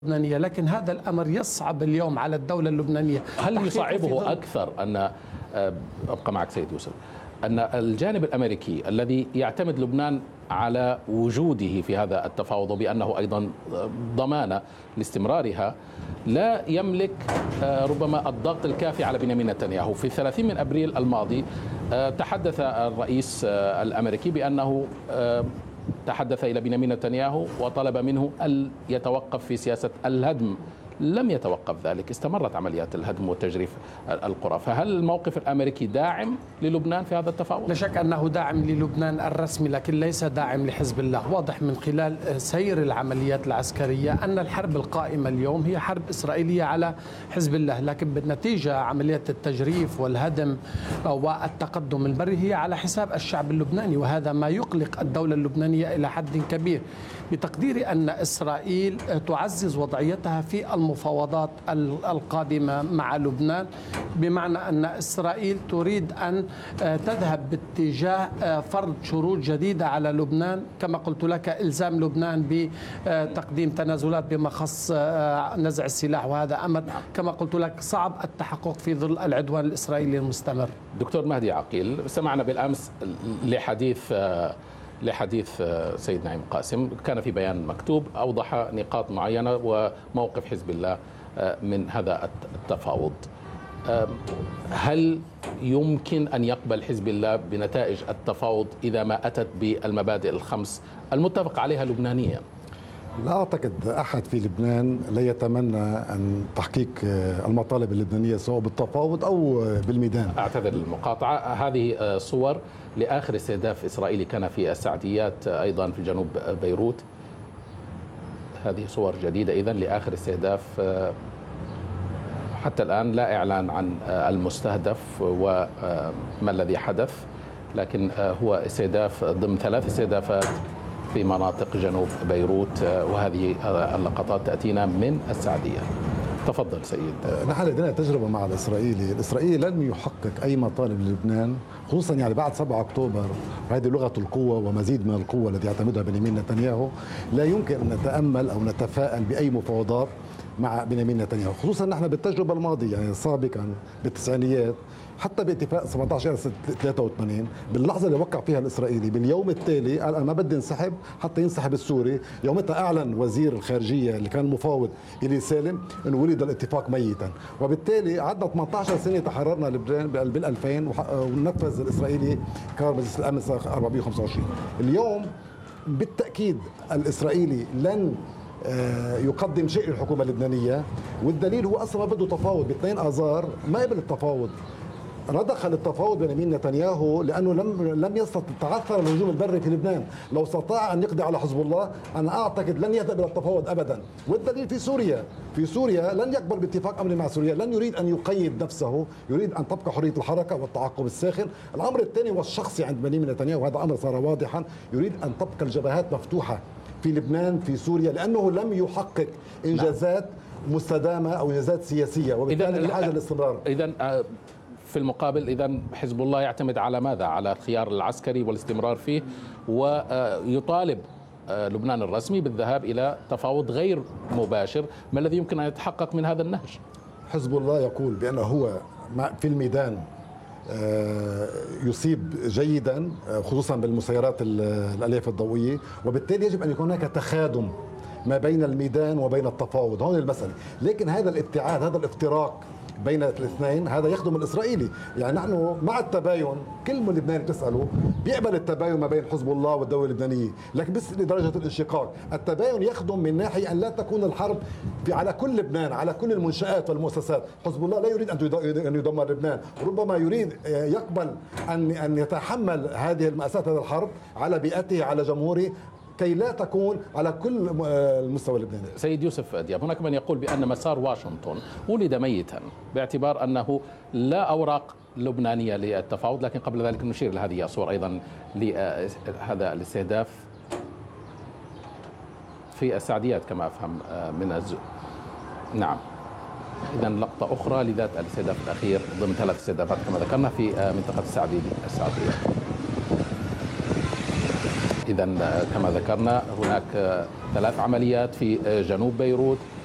اللبنانية، لكن هذا الأمر يصعب اليوم على الدولة اللبنانية. هل يصعبه أكثر أن أبقى معك سيد يوسف أن الجانب الأمريكي الذي يعتمد لبنان على وجوده في هذا التفاوض بأنه أيضا ضمانة لاستمرارها لا يملك ربما الضغط الكافي على بنيامين نتنياهو؟ في 30 من أبريل الماضي تحدث الرئيس الأمريكي بأنه تحدث إلى بنيامين نتنياهو وطلب منه أن يتوقف في سياسة الهدم. لم يتوقف ذلك، استمرت عمليات الهدم وتجريف القرى. فهل الموقف الأمريكي داعم للبنان في هذا التفاوض؟ لا شك أنه داعم للبنان الرسمي، لكن ليس داعم لحزب الله. واضح من خلال سير العمليات العسكرية أن الحرب القائمة اليوم هي حرب إسرائيلية على حزب الله، لكن بالنتيجة عمليات التجريف والهدم والتقدم البري هي على حساب الشعب اللبناني، وهذا ما يقلق الدولة اللبنانية إلى حد كبير. بتقديري أن إسرائيل تعزز وضعيتها في المفاوضات القادمة مع لبنان، بمعنى أن إسرائيل تريد أن تذهب باتجاه فرض شروط جديدة على لبنان، كما قلت لك إلزام لبنان بتقديم تنازلات بما خص نزع السلاح، وهذا أمر كما قلت لك صعب التحقق في ظل العدوان الإسرائيلي المستمر. دكتور مهدي عقيل، سمعنا بالأمس لحديث سيد نعيم قاسم، كان في بيان مكتوب أوضح نقاط معينة وموقف حزب الله من هذا التفاوض. هل يمكن أن يقبل حزب الله بنتائج التفاوض إذا ما أتت بالمبادئ الخمس المتفق عليها لبنانيا؟ لا أعتقد أحد في لبنان لا يتمنى أن تحقيق المطالب اللبنانية سواء بالتفاوض أو بالميدان. أعتذر للمقاطعة، هذه صور لآخر استهداف إسرائيلي كان في السعديات أيضا في جنوب بيروت. هذه صور جديدة إذن لآخر استهداف. حتى الآن لا إعلان عن المستهدف وما الذي حدث، لكن هو استهداف ضمن 3 استهدافات في مناطق جنوب بيروت، وهذه اللقطات تأتينا من السعدية. تفضل سيد. نحن لدينا تجربة مع الإسرائيلي لن يحقق أي مطالب للبنان، خصوصا يعني بعد 7 أكتوبر، وهذه لغة القوة ومزيد من القوة التي يعتمدها بنيامين نتنياهو. لا يمكن أن نتأمل أو نتفائل بأي مفاوضات مع بنيامين نتنياهو، خصوصا نحن بالتجربة الماضية يعني سابقا بالتسعينيات، حتى باتفاق 17/83 باللحظة اللي وقع فيها الإسرائيلي باليوم التالي قال أنا ما بدي انسحب حتى ينسحب السوري. يومتها أعلن وزير الخارجية اللي كان مفاوض إلي سالم أنه ولد الاتفاق ميتا، وبالتالي قعدنا 18 سنة تحررنا لبنان بال2000 ونفذ الإسرائيلي قرار مجلس الأمن 425. اليوم بالتأكيد الإسرائيلي لن يقدم شيء للحكومة اللبنانية، والدليل هو أصلا ما بده تفاوض. ب2 آذار ما قبل التفاوض، رضخ التفاوض بنيامين نتنياهو لأنه لم يستطع، تعثر الهجوم البري في لبنان. لو استطاع أن يقضي على حزب الله أنا أعتقد لن يذهب إلى التفاوض أبدا. والدليل في سوريا لن يقبل باتفاق أمني مع سوريا، لن يريد أن يقيد نفسه، يريد أن تبقى حرية الحركة والتعقب الساخن. الأمر الثاني والشخصي عند بنيامين نتنياهو، وهذا أمر صار واضحا، يريد أن تبقى الجبهات مفتوحة في لبنان في سوريا، لأنه لم يحقق إنجازات مستدامة أو إنجازات سياسية، وبالتالي بحاجة للاستمرار. إذن في المقابل إذن حزب الله يعتمد على ماذا؟ على الخيار العسكري والاستمرار فيه، ويطالب لبنان الرسمي بالذهاب إلى تفاوض غير مباشر. ما الذي يمكن أن يتحقق من هذا النهج؟ حزب الله يقول بأنه هو في الميدان يصيب جيدا، خصوصا بالمسيرات الألياف الضوئية، وبالتالي يجب أن يكون هناك تخادم ما بين الميدان وبين التفاوض. هون المسألة. لكن هذا الابتعاد، هذا الافتراق بين الاثنين، هذا يخدم الإسرائيلي. يعني نحن مع التباين، كل من لبنان تسأله بيقبل التباين ما بين حزب الله والدولة اللبنانية، لكن بس لدرجة الانشقاق. التباين يخدم من ناحية أن لا تكون الحرب على كل لبنان، على كل المنشآت والمؤسسات. حزب الله لا يريد أن يدمر لبنان، ربما يريد يقبل أن يتحمل هذه المأساة، هذه الحرب على بيئته، على جمهوره، كي لا تكون على كل المستوى اللبناني. سيد يوسف دياب، هناك من يقول بأن مسار واشنطن ولد ميتا باعتبار أنه لا أوراق لبنانية للتفاوض، لكن قبل ذلك نشير لهذه الصور أيضا لهذا الاستهداف في السعديات كما أفهم من نعم. إذا لقطة أخرى لذات الاستهداف الأخير ضمن 3 استهدافات كما ذكرنا في منطقة السعدية. إذا كما ذكرنا هناك 3 عمليات في جنوب بيروت،